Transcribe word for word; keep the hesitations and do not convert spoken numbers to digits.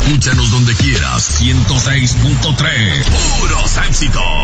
Escúchanos donde quieras, ciento seis punto tres. Puros éxitos.